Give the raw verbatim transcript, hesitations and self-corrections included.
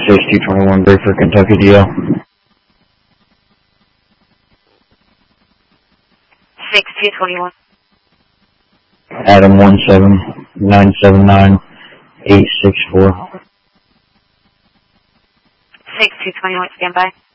six two twenty-one, Breakford, Kentucky, D L. six two twenty-one. Adam one seven nine seven nine eight six four. six two twenty-one, stand by.